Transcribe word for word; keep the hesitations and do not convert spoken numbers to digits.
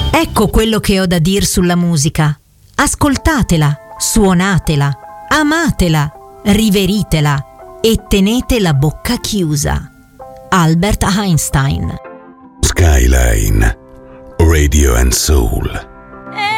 Ecco quello che ho da dir sulla musica. Ascoltatela, suonatela, amatela, riveritela e tenete la bocca chiusa. Albert Einstein. Skyline Radio and Soul.